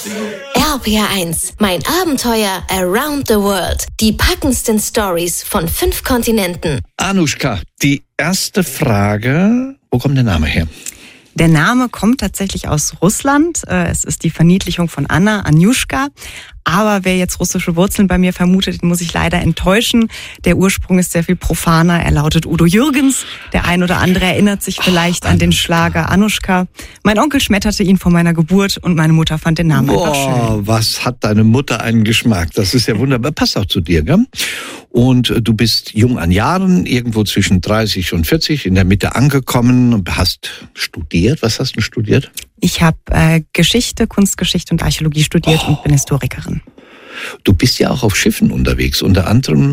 RPR1, mein Abenteuer around the world. Die packendsten Stories von 5 Kontinenten. Anushka, die erste Frage, wo kommt der Name her? Der Name kommt tatsächlich aus Russland. Es ist die Verniedlichung von Anna, Anjushka. Aber wer jetzt russische Wurzeln bei mir vermutet, den muss ich leider enttäuschen. Der Ursprung ist sehr viel profaner. Er lautet Udo Jürgens. Der ein oder andere erinnert sich vielleicht an den Schlager Anushka. Mein Onkel schmetterte ihn vor meiner Geburt und meine Mutter fand den Namen einfach schön. Was hat deine Mutter einen Geschmack? Das ist ja wunderbar. Passt auch zu dir, gell? Und du bist jung an Jahren, irgendwo zwischen 30 und 40, in der Mitte angekommen und hast studiert. Was hast du studiert? Ich habe Geschichte, Kunstgeschichte und Archäologie studiert und bin Historikerin. Du bist ja auch auf Schiffen unterwegs, unter anderem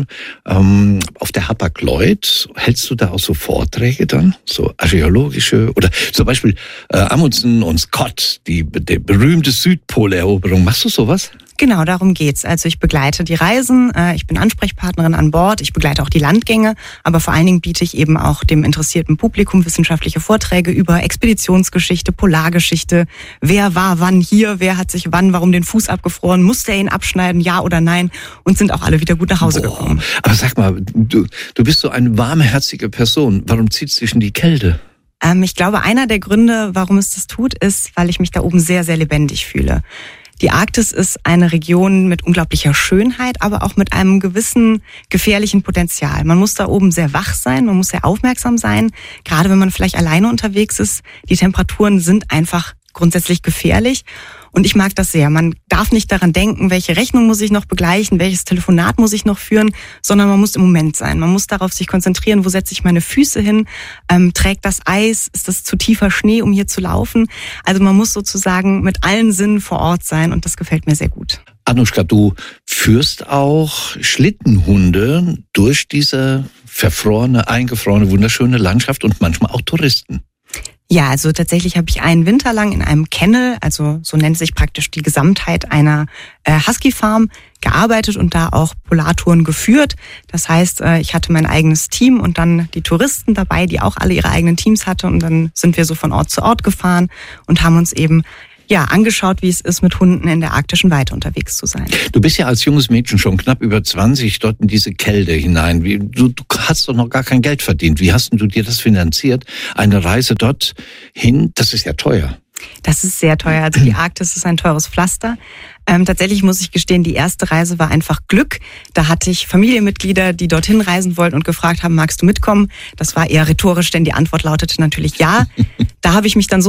auf der Hapag-Lloyd. Hältst du da auch so Vorträge dann, so archäologische oder zum Beispiel Amundsen und Scott, die berühmte Südpoleroberung. Machst du sowas? Genau, darum geht's. Also ich begleite die Reisen, ich bin Ansprechpartnerin an Bord, ich begleite auch die Landgänge, aber vor allen Dingen biete ich eben auch dem interessierten Publikum wissenschaftliche Vorträge über Expeditionsgeschichte, Polargeschichte, wer war wann hier, wer hat sich wann, warum den Fuß abgefroren, musste er ihn abschneiden, ja oder nein, und sind auch alle wieder gut nach Hause gekommen. Aber sag mal, du bist so eine warmherzige Person, warum zieht's dich in die Kälte? Ich glaube, einer der Gründe, warum es das tut, ist, weil ich mich da oben sehr, sehr lebendig fühle. Die Arktis ist eine Region mit unglaublicher Schönheit, aber auch mit einem gewissen gefährlichen Potenzial. Man muss da oben sehr wach sein, man muss sehr aufmerksam sein, gerade wenn man vielleicht alleine unterwegs ist. Die Temperaturen sind einfach grundsätzlich gefährlich und ich mag das sehr. Man darf nicht daran denken, welche Rechnung muss ich noch begleichen, welches Telefonat muss ich noch führen, sondern man muss im Moment sein. Man muss darauf sich konzentrieren, wo setze ich meine Füße hin, trägt das Eis, ist das zu tiefer Schnee, um hier zu laufen. Also man muss sozusagen mit allen Sinnen vor Ort sein und das gefällt mir sehr gut. Anushka, du führst auch Schlittenhunde durch diese verfrorene, eingefrorene, wunderschöne Landschaft und manchmal auch Touristen. Ja, also tatsächlich habe ich einen Winter lang in einem Kennel, also so nennt sich praktisch die Gesamtheit einer Husky-Farm, gearbeitet und da auch Polartouren geführt. Das heißt, ich hatte mein eigenes Team und dann die Touristen dabei, die auch alle ihre eigenen Teams hatten und dann sind wir so von Ort zu Ort gefahren und haben uns eben angeschaut, wie es ist, mit Hunden in der arktischen Weite unterwegs zu sein. Du bist ja als junges Mädchen schon knapp über 20 dort in diese Kälte hinein. Du hast doch noch gar kein Geld verdient. Wie hast denn du dir das finanziert? Eine Reise dort hin, das ist ja teuer. Das ist sehr teuer. Also die Arktis ist ein teures Pflaster. Tatsächlich muss ich gestehen, die erste Reise war einfach Glück. Da hatte ich Familienmitglieder, die dorthin reisen wollten und gefragt haben, magst du mitkommen? Das war eher rhetorisch, denn die Antwort lautete natürlich ja. Da habe ich mich dann so